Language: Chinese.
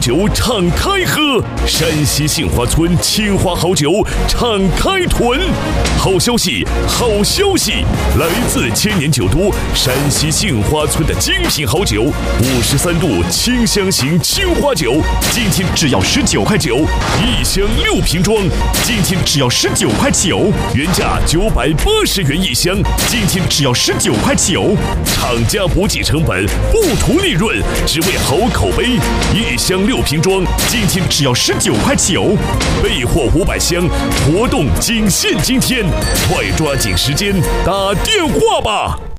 酒敞开喝，山西杏花村青花好酒敞开囤。好消息，好消息！来自千年酒都山西杏花村的精品好酒，53度清香型青花酒，今天只要19块9，一箱6瓶装，今天只要19块9，原价980元一箱，今天只要19块9。厂家不计成本，不图利润，只为好口碑。一箱6瓶装，今天只要19块9，备货500箱，活动仅限今天，快抓紧时间打电话吧！